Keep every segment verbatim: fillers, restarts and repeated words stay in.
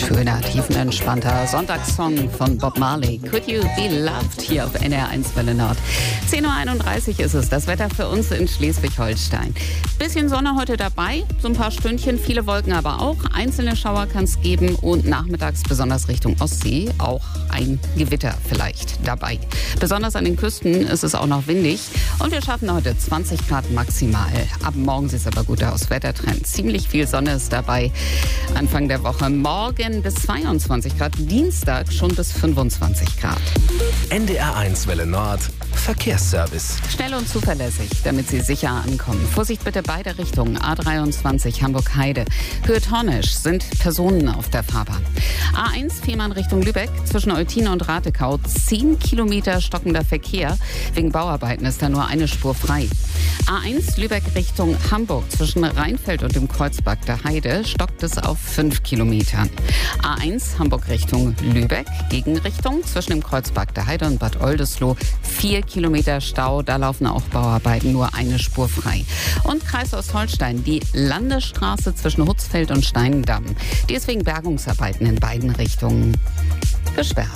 Schöner, tiefenentspannter Sonntagssong von Bob Marley. Could You Be Loved hier auf N R eins Welle Nord. zehn Uhr einunddreißig ist es, das Wetter für uns in Schleswig-Holstein. Bisschen Sonne heute dabei, so ein paar Stündchen, viele Wolken aber auch. Einzelne Schauer kann es geben und nachmittags besonders Richtung Ostsee auch ein Gewitter vielleicht dabei. Besonders an den Küsten ist es auch noch windig und wir schaffen heute zwanzig Grad maximal. Ab morgen sieht es aber gut aus, Wettertrend. Ziemlich viel Sonne ist dabei. Anfang der Woche morgen bis zweiundzwanzig Grad, Dienstag schon bis fünfundzwanzig Grad. N D R eins Welle Nord, Verkehrsservice. Schnell und zuverlässig, damit Sie sicher ankommen. Vorsicht bitte beide Richtungen. A dreiundzwanzig Hamburg-Heide. Hürth-Hornisch sind Personen auf der Fahrbahn. A eins Fehmarn Richtung Lübeck. Zwischen Eutin und Ratekau zehn Kilometer stockender Verkehr. Wegen Bauarbeiten ist da nur eine Spur frei. A eins Lübeck Richtung Hamburg. Zwischen Rheinfeld und dem Kreuzberg der Heide stockt es auf fünf Kilometern. A eins Hamburg Richtung Lübeck. Gegenrichtung zwischen dem Kreuzberg der Heide und Bad Oldesloe. vier Kilometer Stau. Da laufen auch Bauarbeiten, nur eine Spur frei. Und Kreis Ostholstein. Die Landesstraße zwischen Hutzfeld und Steindamm. Die ist wegen Bergungsarbeiten in beiden Richtungen gesperrt.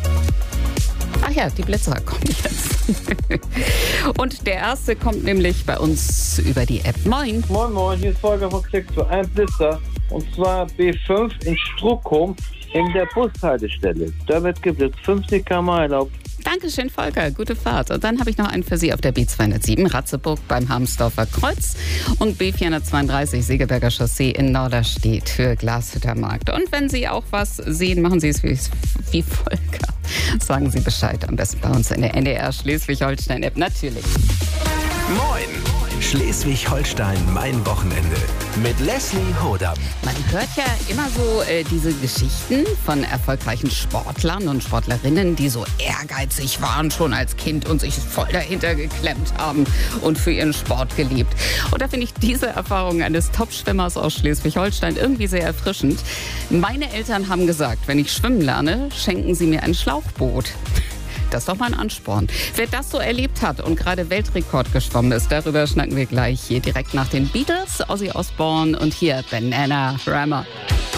Ach ja, die Blitzer kommen jetzt. Und der erste kommt nämlich bei uns über die App. Moin. Moin, moin, hier ist Volker von Klick zu einem Blitzer. Und zwar B fünf in Struckum in der Bushaltestelle. Da wird geblitzt, fünfzig Kilometer pro Stunde erlaubt. Dankeschön, Volker. Gute Fahrt. Und dann habe ich noch einen für Sie auf der B zweihundertsieben Ratzeburg beim Hamsdorfer Kreuz und B vierhundertzweiunddreißig Segeberger Chaussee in Norderstedt für Glashüttermarkt. Und wenn Sie auch was sehen, machen Sie es wie, wie Volker. Sagen Sie Bescheid, am besten bei uns in der N D R Schleswig-Holstein-App. Natürlich. Moin! Schleswig-Holstein, mein Wochenende. Mit Leslie Hodam. Man hört ja immer so äh, diese Geschichten von erfolgreichen Sportlern und Sportlerinnen, die so ehrgeizig waren schon als Kind und sich voll dahinter geklemmt haben und für ihren Sport geliebt. Und da finde ich diese Erfahrung eines Top-Schwimmers aus Schleswig-Holstein irgendwie sehr erfrischend. Meine Eltern haben gesagt, wenn ich schwimmen lerne, schenken sie mir ein Schlauchboot. Das ist doch mal ein Ansporn. Wer das so erlebt hat und gerade Weltrekord geschwommen ist, darüber schnacken wir gleich hier direkt nach den Beatles, Ozzy Osbourne und hier Bananarama.